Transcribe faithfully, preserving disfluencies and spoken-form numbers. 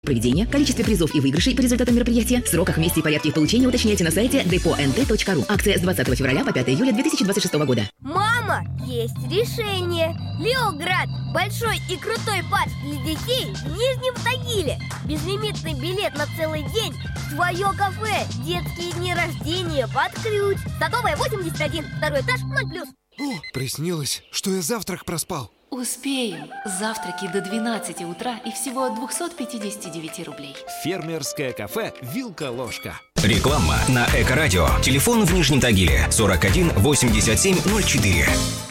Проведение, количестве призов и выигрышей по результатам мероприятия, сроках, месте и порядке их получения уточняйте на сайте депо эн тэ точка ру. Акция с двадцатого февраля по пятое июля две тысячи двадцать шестого года. Мама, есть решение. Леоград – большой и крутой парк для детей в Нижнем Тагиле. Безлимитный билет на целый день. Твое кафе, детские дни рождения под ключ. Садовая, восемьдесят один, второй этаж, ноль плюс. О, приснилось, что я завтрак проспал. Успеем. Завтраки до двенадцати утра и всего от двухсот пятидесяти девяти рублей. Фермерское кафе «Вилка-ложка». Реклама на Эко-радио. Телефон в Нижнем Тагиле сорок один восемьдесят семь ноль четыре.